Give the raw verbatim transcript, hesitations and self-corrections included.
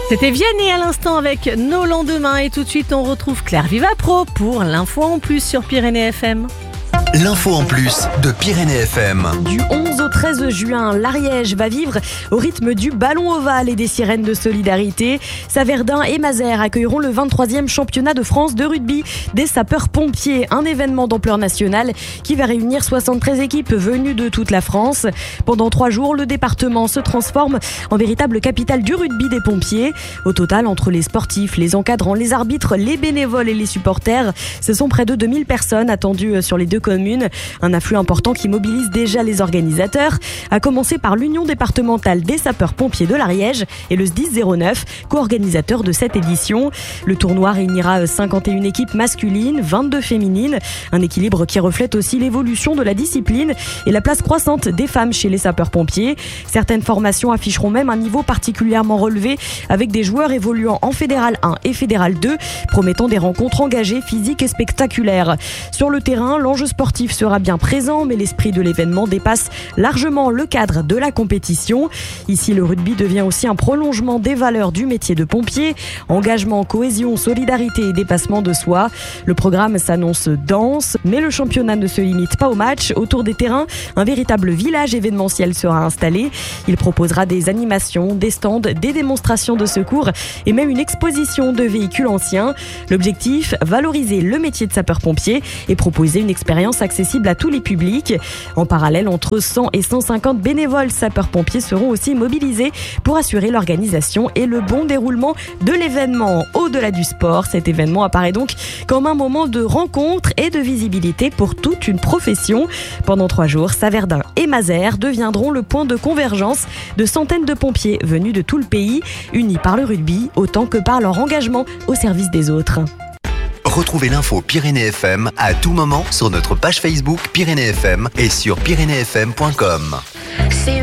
C'était Vianney à l'instant avec Nos lendemains et tout de suite on retrouve Claire Vivapro pour l'info en plus sur Pyrénées F M. L'info en plus de Pyrénées F M. Du onze au treize juin, l'Ariège va vivre au rythme du ballon ovale et des sirènes de solidarité. Saverdun et Mazères accueilleront le vingt-troisième championnat de France de rugby des sapeurs-pompiers, un événement d'ampleur nationale qui va réunir soixante-treize équipes venues de toute la France. Pendant trois jours, le département se transforme en véritable capitale du rugby des pompiers. Au total, entre les sportifs, les encadrants, les arbitres, les bénévoles et les supporters, ce sont près de deux mille personnes attendues sur les deux communes. Un afflux important qui mobilise déjà les organisateurs, à commencer par l'Union départementale des sapeurs-pompiers de l'Ariège et le S D I S zéro neuf, co-organisateur de cette édition. Le tournoi réunira cinquante et une équipes masculines, vingt-deux féminines, un équilibre qui reflète aussi l'évolution de la discipline et la place croissante des femmes chez les sapeurs-pompiers. Certaines formations afficheront même un niveau particulièrement relevé avec des joueurs évoluant en Fédéral un et Fédéral deux, promettant des rencontres engagées, physiques et spectaculaires. Sur le terrain, l'enjeu sportif sera bien présent, mais l'esprit de l'événement dépasse largement le cadre de la compétition. Ici, le rugby devient aussi un prolongement des valeurs du métier de pompier. Engagement, cohésion, solidarité et dépassement de soi. Le programme s'annonce dense, mais le championnat ne se limite pas au match. Autour des terrains, un véritable village événementiel sera installé. Il proposera des animations, des stands, des démonstrations de secours et même une exposition de véhicules anciens. L'objectif, valoriser le métier de sapeur-pompier et proposer une expérience accessible à tous les publics. En parallèle, entre cent et cent cinquante bénévoles sapeurs-pompiers seront aussi mobilisés pour assurer l'organisation et le bon déroulement de l'événement. Au-delà du sport, cet événement apparaît donc comme un moment de rencontre et de visibilité pour toute une profession. Pendant trois jours, Saverdun et Mazères deviendront le point de convergence de centaines de pompiers venus de tout le pays, unis par le rugby autant que par leur engagement au service des autres. Retrouvez l'info Pyrénées F M à tout moment sur notre page Facebook Pyrénées F M et sur pyrénées f m point com.